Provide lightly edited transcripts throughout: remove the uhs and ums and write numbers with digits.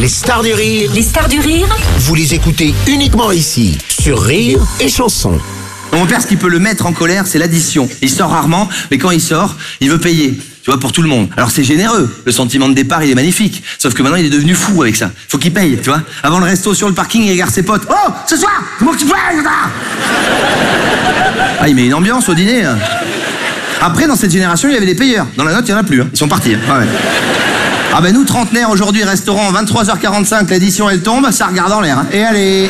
Les stars du rire. Les stars du rire. Vous les écoutez uniquement ici, sur Rire et Chanson. Mon père, ce qui peut le mettre en colère, c'est l'addition. Il sort rarement, mais quand il sort, il veut payer. Tu vois, pour tout le monde. Alors c'est généreux. Le sentiment de départ, il est magnifique. Sauf que maintenant, il est devenu fou avec ça. Faut qu'il paye, tu vois. Avant le resto sur le parking, il regarde ses potes. Oh, ce soir, c'est moi qui paye, Ah, il met une ambiance au dîner. Après, dans cette génération, il y avait des payeurs. Dans la note, il n'y en a plus. Ils sont partis. Ah ouais. Ah ben nous, trentenaires, aujourd'hui, restaurant, 23h45, l'addition, elle tombe, ça regarde en l'air. Hein. Et allez.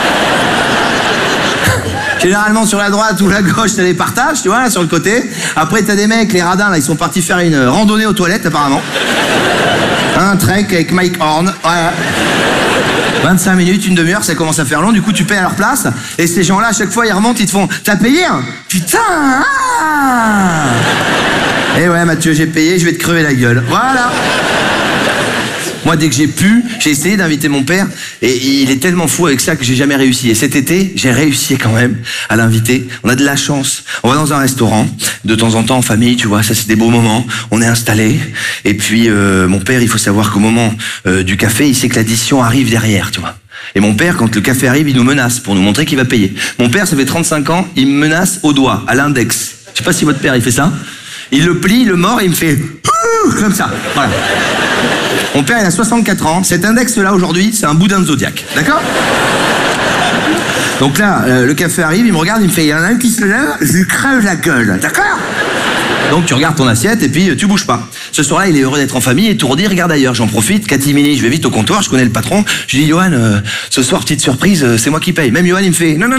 Généralement sur la droite ou la gauche, t'as des partages, tu vois, là, sur le côté. Après, t'as des mecs, les radins, là, ils sont partis faire une randonnée aux toilettes, apparemment. Un trek avec Mike Horn. Ouais. 25 minutes, une demi-heure, ça commence à faire long, du coup, tu payes à leur place. Et ces gens-là, à chaque fois, ils remontent, ils te font « T'as payé hein ?» Putain ah. Eh ouais, Mathieu, j'ai payé, je vais te crever la gueule. Voilà. Moi, dès que j'ai pu, j'ai essayé d'inviter mon père et il est tellement fou avec ça que j'ai jamais réussi. Et cet été, j'ai réussi quand même à l'inviter. On a de la chance. On va dans un restaurant, de temps en temps en famille, tu vois, ça c'est des beaux moments. On est installé et puis mon père, il faut savoir qu'au moment du café, il sait que l'addition arrive derrière, tu vois. Et mon père, quand le café arrive, il nous menace pour nous montrer qu'il va payer. Mon père, ça fait 35 ans, il me menace au doigt, à l'index. Je sais pas si votre père, il fait ça. Il le plie, il le mord et il me fait comme ça. Voilà. Mon père, il a 64 ans. Cet index-là, aujourd'hui, c'est un boudin de zodiaque. D'accord ? Donc là, le café arrive, il me regarde, il me fait « Il y en a un qui se lève, je lui crève la gueule. » D'accord ? Donc tu regardes ton assiette et puis tu bouges pas. Ce soir-là, il est heureux d'être en famille, étourdi, regarde ailleurs. J'en profite, catimini, je vais vite au comptoir, je connais le patron. Je lui dis « Johan, ce soir, petite surprise, c'est moi qui paye. » Même Johan, il me fait « Non.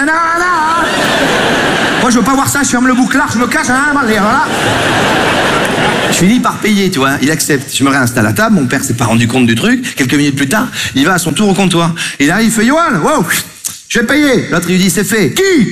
Moi, je veux pas voir ça, je ferme le bouclard, je me cache, hein, voilà. » Je finis par payer, tu vois, il accepte. Je me réinstalle à table, mon père s'est pas rendu compte du truc. Quelques minutes plus tard, il va à son tour au comptoir. Il arrive, il fait « Johan, wow, je vais payer. » L'autre, il lui dit « C'est fait. » Qui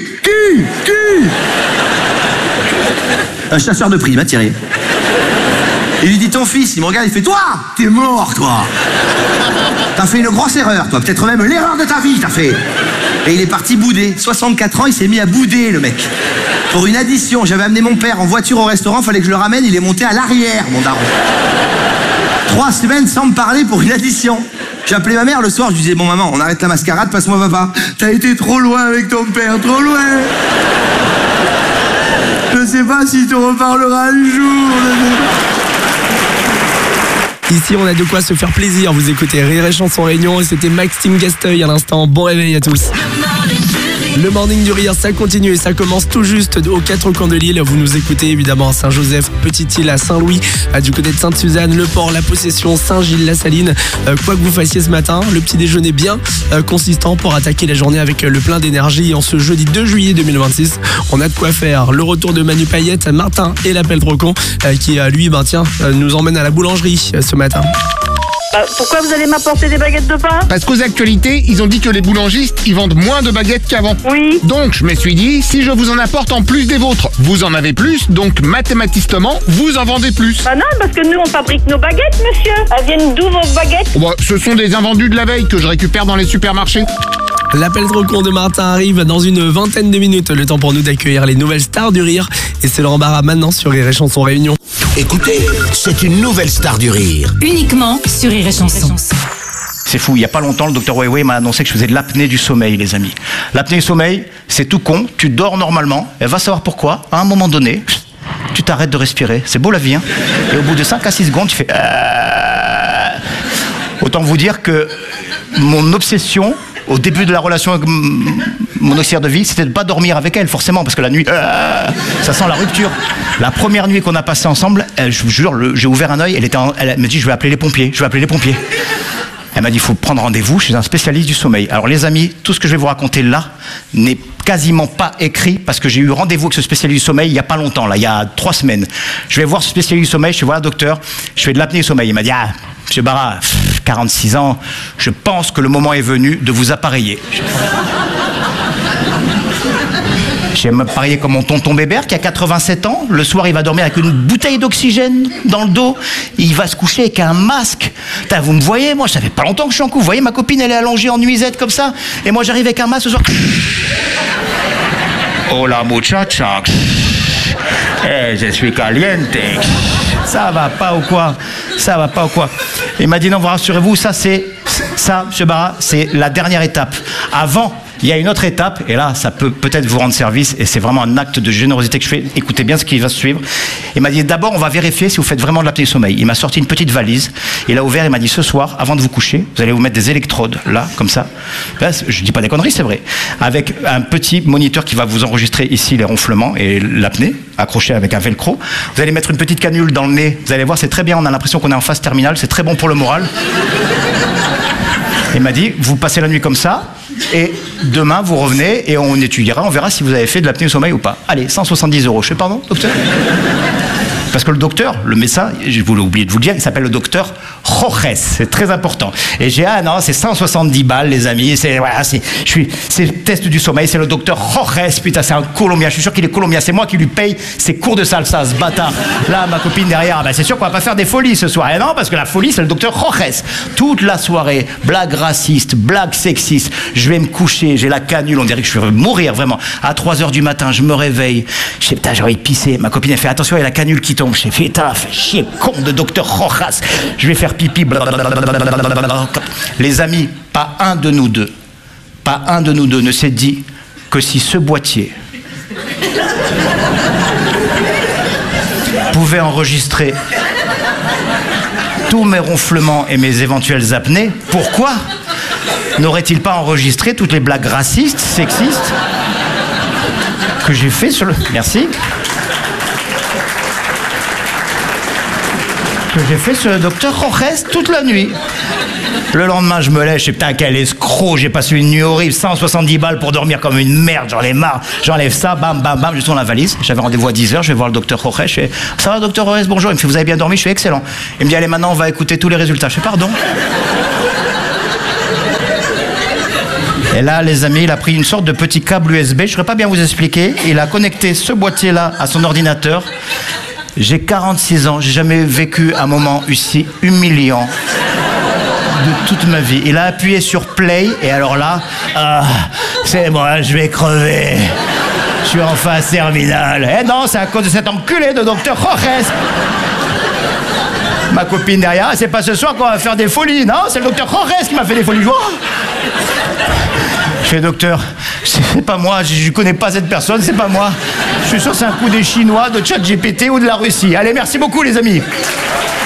Un chasseur de primes, hein, Thierry. Il lui dit « Ton fils », il me regarde, il fait « Toi, t'es mort, toi. T'as fait une grosse erreur, toi, peut-être même l'erreur de ta vie, t'as fait. » Et il est parti bouder. 64 ans, il s'est mis à bouder, le mec. Pour une addition, j'avais amené mon père en voiture au restaurant, fallait que je le ramène, il est monté à l'arrière, mon daron. 3 semaines sans me parler pour une addition. J'ai appelé ma mère le soir, je lui disais « Bon maman, on arrête la mascarade, passe-moi papa. T'as été trop loin avec ton père, trop loin. Je sais pas si tu reparleras un jour. » Ici, on a de quoi se faire plaisir. Vous écoutez Rire et Chanson Réunion et c'était Maxime Gasteuil à l'instant. Bon réveil à tous. Le morning du rire, ça continue et ça commence tout juste aux 4 coins de l'île. Vous nous écoutez évidemment à Saint-Joseph, Petite-Île, à Saint-Louis, du côté de Sainte-Suzanne, Le Port, La Possession, Saint-Gilles-la-Saline. Quoi que vous fassiez ce matin, le petit déjeuner bien consistant pour attaquer la journée avec le plein d'énergie. En ce jeudi 2 juillet 2026, on a de quoi faire. Le retour de Manu Payette, Martin et l'appel trop con qui, lui, nous emmène à la boulangerie ce matin. Pourquoi vous allez m'apporter des baguettes de pain? Parce qu'aux actualités, ils ont dit que les boulangistes, ils vendent moins de baguettes qu'avant. Oui. Donc, je me suis dit, si je vous en apporte en plus des vôtres, vous en avez plus, donc mathématiquement, vous en vendez plus. Bah non, parce que nous, on fabrique nos baguettes, monsieur. Elles viennent d'où, vos baguettes? Bah, ce sont des invendus de la veille que je récupère dans les supermarchés. L'appel trop con de Martin arrive dans une vingtaine de minutes. Le temps pour nous d'accueillir les nouvelles stars du rire. Et c'est le embarras maintenant sur Rire et Chanson Réunion. Écoutez, c'est une nouvelle star du rire. Uniquement sur Rire et Chanson. C'est fou, il n'y a pas longtemps, le docteur Weiwei m'a annoncé que je faisais de l'apnée du sommeil, les amis. L'apnée du sommeil, c'est tout con, tu dors normalement, et va savoir pourquoi, à un moment donné, tu t'arrêtes de respirer. C'est beau la vie, hein. Et au bout de 5 à 6 secondes, tu fais... Autant vous dire que mon obsession... Au début de la relation avec mon auxiliaire de vie, c'était de ne pas dormir avec elle, forcément, parce que la nuit, ça sent la rupture. La première nuit qu'on a passée ensemble, je vous jure, j'ai ouvert un œil, elle m'a dit, je vais appeler les pompiers. Elle m'a dit, il faut prendre rendez-vous chez un spécialiste du sommeil. Alors les amis, tout ce que je vais vous raconter là n'est quasiment pas écrit, parce que j'ai eu rendez-vous avec ce spécialiste du sommeil il n'y a pas longtemps, là, il y a 3 semaines. Je vais voir ce spécialiste du sommeil, je fais, voilà docteur, je fais de l'apnée du sommeil. Il m'a dit, monsieur Barra, 46 ans, je pense que le moment est venu de vous appareiller. J'ai m'appareillé comme mon tonton Bébert qui a 87 ans. Le soir, il va dormir avec une bouteille d'oxygène dans le dos. Il va se coucher avec un masque. Putain, vous me voyez, moi, ça fait pas longtemps que je suis en couple. Vous voyez, ma copine, elle est allongée en nuisette comme ça. Et moi, j'arrive avec un masque ce soir. Oh la muchacha. Je suis caliente. Ça va pas ou quoi? Ça va pas ou quoi? Il m'a dit non, rassurez-vous, ça, monsieur Barra, c'est la dernière étape. Avant, il y a une autre étape, et là, ça peut peut-être vous rendre service, et c'est vraiment un acte de générosité que je fais. Écoutez bien ce qui va se suivre. Il m'a dit, d'abord, on va vérifier si vous faites vraiment de l'apnée du sommeil. Il m'a sorti une petite valise, il a ouvert, il m'a dit, ce soir, avant de vous coucher, vous allez vous mettre des électrodes, là, comme ça. Là, je dis pas des conneries, c'est vrai. Avec un petit moniteur qui va vous enregistrer ici les ronflements et l'apnée, accroché avec un velcro. Vous allez mettre une petite canule dans le nez, vous allez voir, c'est très bien, on a l'impression qu'on est en phase terminale, c'est très bon pour le moral. Il m'a dit, vous passez la nuit comme ça, et demain vous revenez et on étudiera, on verra si vous avez fait de l'apnée au sommeil ou pas. Allez, 170 €. Je fais pardon, docteur? Parce que le docteur, le médecin, je voulais oublier de vous le dire, il s'appelle le docteur Rojes, c'est très important. Et j'ai non, c'est 170 balles, les amis. C'est le test du sommeil, c'est le docteur Rojes. Putain, c'est un Colombien. Je suis sûr qu'il est colombien. C'est moi qui lui paye ses cours de salsa, ce bâtard. Là, ma copine derrière, c'est sûr qu'on va pas faire des folies ce soir. Et non, parce que la folie, c'est le docteur Rojes. Toute la soirée, blagues racistes, blagues sexistes. Je vais me coucher, j'ai la canule, on dirait que je vais mourir vraiment. À 3h du matin, je me réveille. Je sais, putain, j'ai envie de pisser. Ma copine, elle fait attention, il y a la canule qui tombe. J'ai fait, putain, fais chier, con de docteur Rojas. Je vais faire pipi. Les amis, pas un de nous deux ne s'est dit que si ce boîtier pouvait enregistrer tous mes ronflements et mes éventuelles apnées, pourquoi n'aurait-il pas enregistré toutes les blagues racistes, sexistes que j'ai fait sur le... Merci. Que j'ai fait sur le docteur Rojes toute la nuit. Le lendemain, je me lève, je sais, putain, quel escroc, j'ai passé une nuit horrible, 170 balles pour dormir comme une merde, j'en ai marre, j'enlève ça, bam, bam, bam, je tourne la valise, j'avais rendez-vous à 10h, je vais voir le docteur Rojes, je fais, ça va, docteur Rojes, bonjour, il me fait, vous avez bien dormi, je fais, excellent. Il me dit, allez, maintenant, on va écouter tous les résultats, je fais, pardon. Et là, les amis, il a pris une sorte de petit câble USB, je ne saurais pas bien vous expliquer, il a connecté ce boîtier-là à son ordinateur. J'ai 46 ans, j'ai jamais vécu un moment aussi humiliant de toute ma vie. Il a appuyé sur play et alors là, c'est moi, je vais crever. Je suis en phase terminale. Eh non, c'est à cause de cet enculé de docteur Rojes. Ma copine derrière, c'est pas ce soir qu'on va faire des folies, non? C'est le docteur Rojes qui m'a fait des folies. Je fais, docteur, c'est pas moi, je connais pas cette personne, c'est pas moi. Je suis sûr que c'est un coup des Chinois, de ChatGPT ou de la Russie. Allez, merci beaucoup les amis.